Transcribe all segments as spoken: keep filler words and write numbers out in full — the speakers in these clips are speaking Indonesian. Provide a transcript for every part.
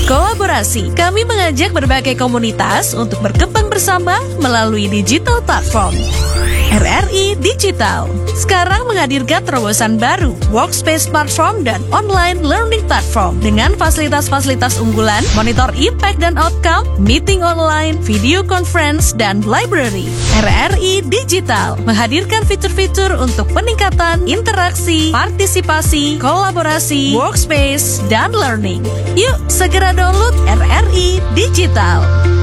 Kolaborasi, kami mengajak berbagai komunitas untuk berkembang bersama melalui digital platform. R R I Digital sekarang menghadirkan terobosan baru, workspace platform dan online learning platform dengan fasilitas-fasilitas unggulan, monitor impact dan outcome, meeting online, video conference, dan library. R R I Digital menghadirkan fitur-fitur untuk peningkatan interaksi, partisipasi, kolaborasi, workspace, dan learning. Yuk, segera download R R I Digital.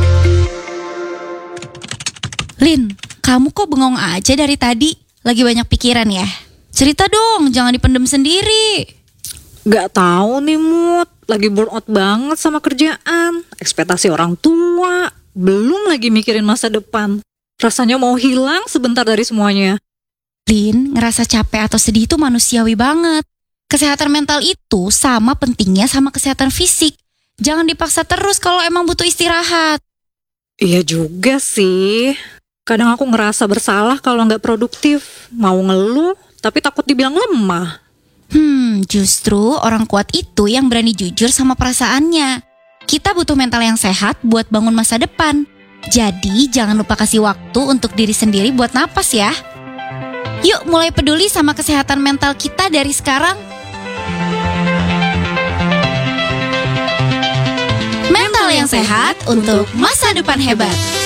Lin, kamu kok bengong aja dari tadi? Lagi banyak pikiran ya? Cerita dong, jangan dipendem sendiri. Gak tahu nih Mut, lagi burn out banget sama kerjaan, ekspektasi orang tua, belum lagi mikirin masa depan. Rasanya mau hilang sebentar dari semuanya. Lin, ngerasa capek atau sedih itu manusiawi banget. Kesehatan mental itu sama pentingnya sama kesehatan fisik. Jangan dipaksa terus kalau emang butuh istirahat. Iya juga sih. Kadang aku ngerasa bersalah kalau nggak produktif. Mau ngeluh, tapi takut dibilang lemah. Hmm, justru orang kuat itu yang berani jujur sama perasaannya. Kita butuh mental yang sehat buat bangun masa depan. Jadi jangan lupa kasih waktu untuk diri sendiri buat napas ya. Yuk mulai peduli sama kesehatan mental kita dari sekarang. Mental yang sehat untuk masa depan hebat.